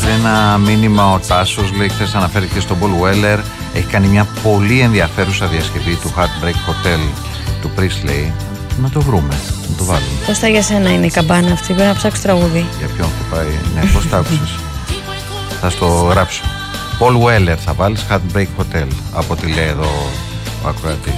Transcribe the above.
στείλει ένα μήνυμα ο Τάσος, λέει χθες αναφέρθηκε στον Paul Weller, έχει κάνει μια πολύ ενδιαφέρουσα διασκευή του Heartbreak Hotel του Priestley. Να το βρούμε, να το βάλουμε. Κώστα, για σένα είναι η καμπάνα αυτή, πρέπει να ψάξω τραγούδι. Για ποιον χτυπάει, ναι, πώς τα άκουσες? Θα στο γράψω. Paul Weller θα βάλεις, Heartbreak Hotel, από ό,τι λέει εδώ ο ακροατής.